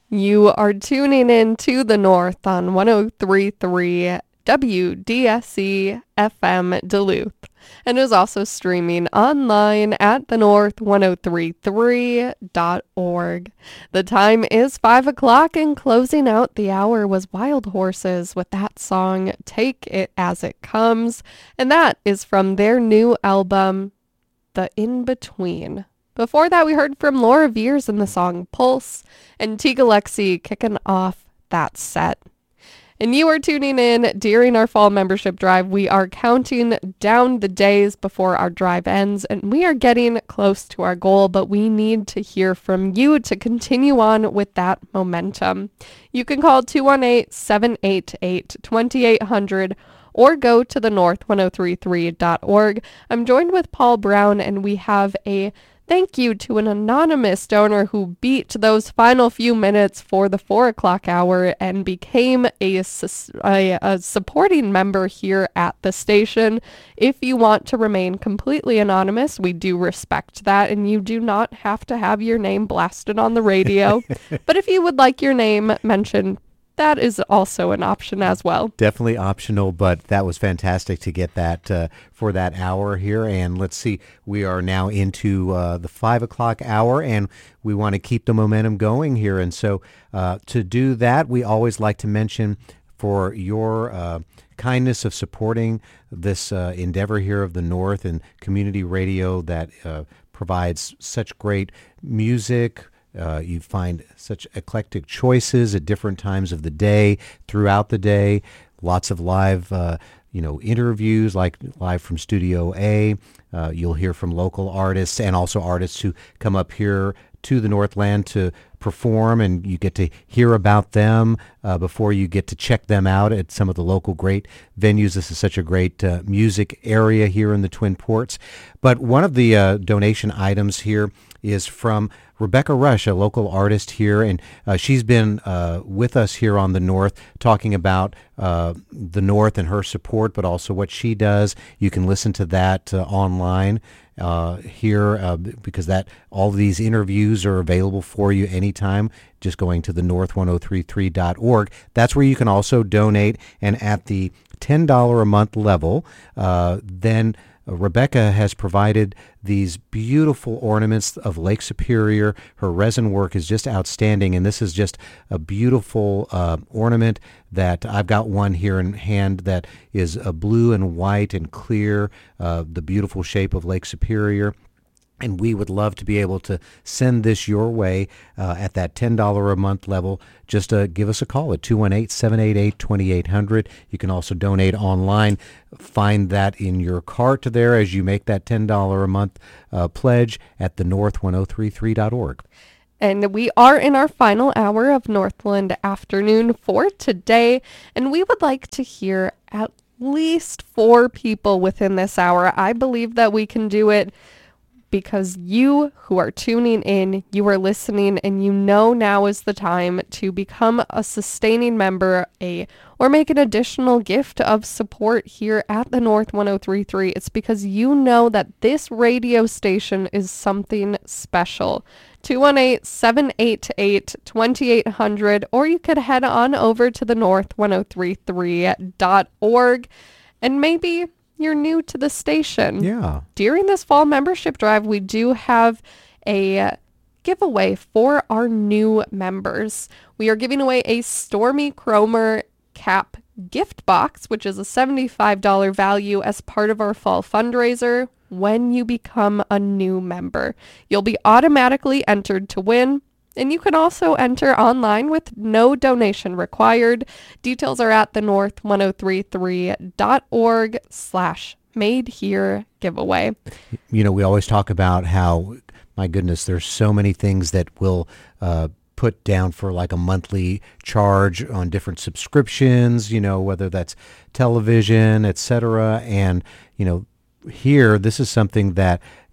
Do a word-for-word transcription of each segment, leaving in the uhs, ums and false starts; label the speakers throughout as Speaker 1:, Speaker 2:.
Speaker 1: You are tuning in to the North on one oh three point three W D S E F M Duluth, and is also streaming online at the north ten thirty-three dot org. The time is five o'clock, and closing out the hour was Wild Horses with that song, Take It As It Comes, and that is from their new album, The In-Between. Before that, we heard from Laura Veers in the song Pulse, and Teague Alexi kicking off that set. And you are tuning in during our fall membership drive. We are counting down the days before our drive ends, and we are getting close to our goal, but we need to hear from you to continue on with that momentum. You can call two one eight, seven eight eight, two eight zero zero or go to the north ten thirty-three dot org. I'm joined with Paul Brown, and we have a thank you to an anonymous donor who beat those final few minutes for the four o'clock hour and became a, a, a supporting member here at the station. If you want to remain completely anonymous, we do respect that, and you do not have to have your name blasted on the radio. But if you would like your name mentioned, that is also an option as well.
Speaker 2: Definitely optional, but that was fantastic to get that uh, for that hour here. And let's see, we are now into uh, the five o'clock hour, and we want to keep the momentum going here. And so uh, to do that, we always like to mention for your uh, kindness of supporting this uh, endeavor here of the North and community radio that uh, provides such great music. Uh, you find such eclectic choices at different times of the day, throughout the day, lots of live, uh, you know, interviews like live from Studio A. Uh, you'll hear from local artists and also artists who come up here to the Northland to perform, and you get to hear about them uh, before you get to check them out at some of the local great venues. This is such a great uh, music area here in the Twin Ports. But one of the uh, donation items here is from Rebecca Rush, a local artist here, and uh, she's been uh, with us here on the North talking about uh, the North and her support, but also what she does. You can listen to that uh, online uh, here uh, because that all of these interviews are available for you anytime, just going to the north ten thirty-three dot org. That's where you can also donate, and at the ten dollars a month level, uh, then Uh, Rebecca has provided these beautiful ornaments of Lake Superior. Her resin work is just outstanding, and this is just a beautiful uh, ornament that I've got one here in hand that is a blue and white and clear, uh, the beautiful shape of Lake Superior. And we would love to be able to send this your way uh, at that ten dollars a month level. Just uh, give us a call at two one eight, seven eight eight, two eight zero zero. You can also donate online. Find that in your cart there as you make that ten dollars a month uh, pledge at the north ten thirty-three dot org.
Speaker 1: And we are in our final hour of Northland Afternoon for today, and we would like to hear at least four people within this hour. I believe that we can do it, because you who are tuning in, you are listening, and you know now is the time to become a sustaining member a or make an additional gift of support here at the North ten thirty-three. It's because you know that this radio station is something special. two one eight, seven eight eight, two eight zero zero, or you could head on over to the north ten thirty-three dot org, and maybe you're new to the station.
Speaker 2: Yeah.
Speaker 1: During this fall membership drive, we do have a giveaway for our new members. We are giving away a Stormy Cromer cap gift box, which is a seventy-five dollars value as part of our fall fundraiser when you become a new member. You'll be automatically entered to win. And you can also enter online with no donation required. Details are at the north ten thirty-three dot org slash made here giveaway.
Speaker 2: You know, we always talk about how, my goodness, there's so many things that will uh, put down for like a monthly charge on different subscriptions, you know, whether that's television, et cetera. And, you know, here, this is something that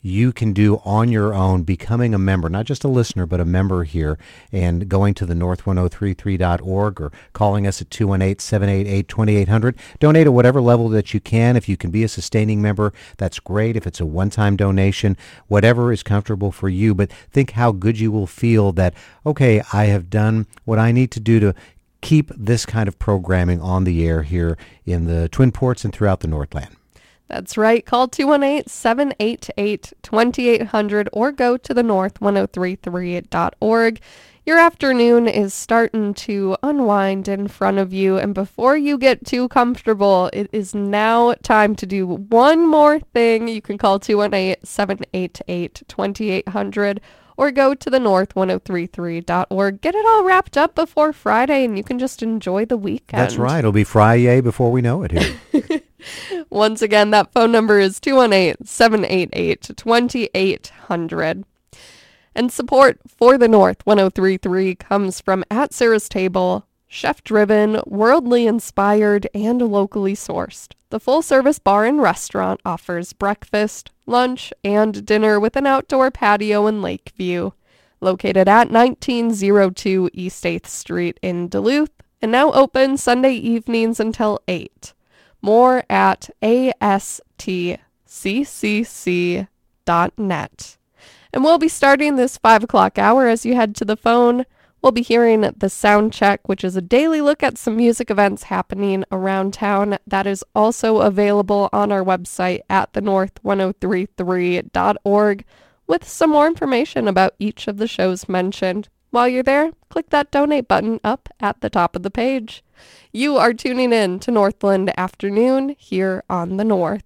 Speaker 2: you can do on your own, becoming a member, not just a listener, but a member here, and going to the north ten thirty-three dot org or calling us at two one eight, seven eight eight, two eight zero zero. Donate at whatever level that you can. If you can be a sustaining member, that's great. If it's a one-time donation, whatever is comfortable for you. But think how good you will feel that, okay, I have done what I need to do to keep this kind of programming on the air here in the Twin Ports and throughout the Northland.
Speaker 1: That's right. Call two one eight, seven eight eight, two eight zero zero or go to the north ten thirty-three dot org. Your afternoon is starting to unwind in front of you, and before you get too comfortable, it is now time to do one more thing. You can call two one eight, seven eight eight, two eight zero zero or go to the north ten thirty-three dot org. Get it all wrapped up before Friday, and you can just enjoy the weekend.
Speaker 2: That's right. It'll be Friday before we know it here.
Speaker 1: Once again, that phone number is two one eight, seven eight eight, two eight zero zero. And support for the North ten thirty-three comes from At Sarah's Table, chef-driven, worldly inspired, and locally sourced. The full-service bar and restaurant offers breakfast, lunch, and dinner with an outdoor patio and lake view. Located at nineteen oh two East eighth Street in Duluth, and now open Sunday evenings until eight. More at A S T C C C dot net. And we'll be starting this five o'clock hour as you head to the phone. We'll be hearing the Sound Check, which is a daily look at some music events happening around town. That is also available on our website at the north ten thirty-three dot org with some more information about each of the shows mentioned. While you're there, click that donate button up at the top of the page. You are tuning in to Northland Afternoon here on the North.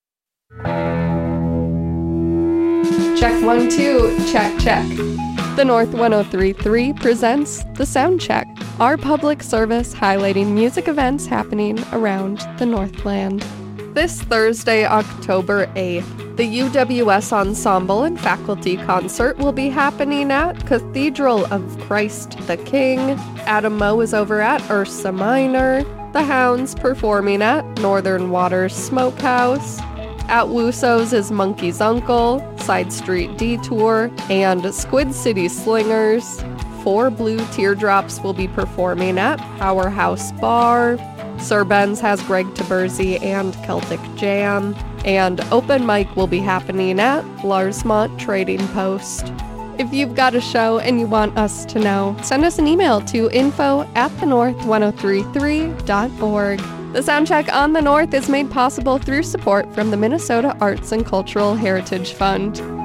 Speaker 1: Check one, two, check, check. The North ten thirty-three presents The Sound Check, our public service highlighting music events happening around the Northland. This Thursday, October eighth, the U W S Ensemble and Faculty Concert will be happening at Cathedral of Christ the King. Adam Moe is over at Ursa Minor. The Hounds performing at Northern Waters Smokehouse. At Wuso's is Monkey's Uncle, Side Street Detour, and Squid City Slingers. Four Blue Teardrops will be performing at Powerhouse Bar. Sir Ben's has Greg Taberzi and Celtic Jam. And open mic will be happening at Larsmont Trading Post. If you've got a show and you want us to know, send us an email to info at the north ten thirty-three dot org. The Soundcheck on the North is made possible through support from the Minnesota Arts and Cultural Heritage Fund.